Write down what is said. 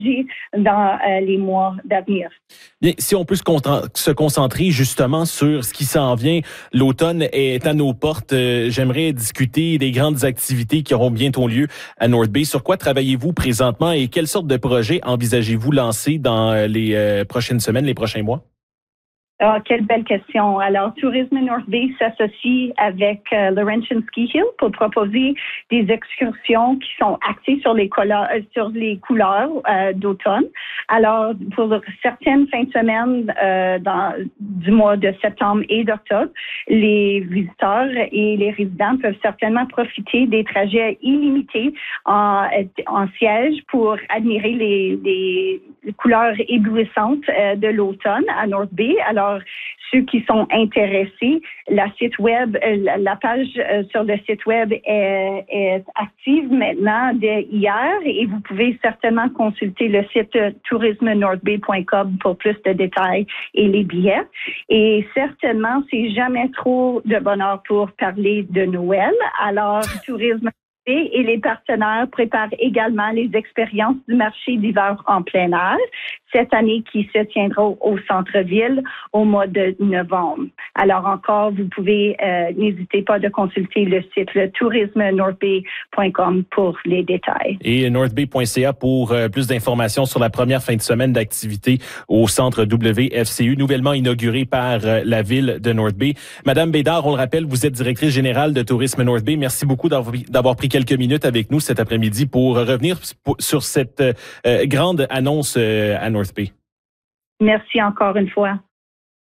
dans les mois d'avenir. Bien, si on peut se concentrer justement sur ce qui s'en vient, l'automne est à nos portes. J'aimerais discuter des grandes activités qui auront bientôt lieu à North Bay. Sur quoi travaillez-vous présentement et quelles sortes de projets envisagez-vous lancer dans les prochaines semaines, les prochains mois? Ah, quelle belle question. Alors, Tourisme North Bay s'associe avec Laurentian Ski Hill pour proposer des excursions qui sont axées sur les couleurs d'automne. Alors, pour certaines fins de semaine du mois de septembre et d'octobre, les visiteurs et les résidents peuvent certainement profiter des trajets illimités en siège pour admirer les couleurs éblouissantes de l'automne à North Bay. Alors, ceux qui sont intéressés, la page sur le site web est active maintenant dès hier et vous pouvez certainement consulter le site tourismenorthbay.com pour plus de détails et les billets. Et certainement, c'est jamais trop de bonheur pour parler de Noël. Alors, Tourisme et les partenaires préparent également les expériences du marché d'hiver en plein air, cette année qui se tiendra au centre-ville au mois de novembre. Alors encore, vous pouvez, n'hésitez pas de consulter le site tourismenorthbay.com pour les détails. Et northbay.ca pour plus d'informations sur la première fin de semaine d'activité au centre WFCU, nouvellement inauguré par la ville de North Bay. Madame Bédard, on le rappelle, vous êtes directrice générale de Tourisme North Bay. Merci beaucoup d'avoir pris quelques minutes avec nous cet après-midi pour revenir sur cette grande annonce à North Bay. Merci encore une fois.